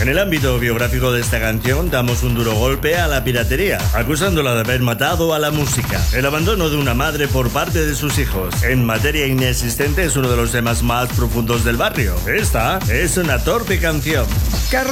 En el ámbito biográfico de esta canción damos un duro golpe a la piratería, acusándola de haber matado a la música. El abandono de una madre por parte de sus hijos. En Materia Inexistente es uno de los temas más profundos del barrio. Esta es una torpe canción.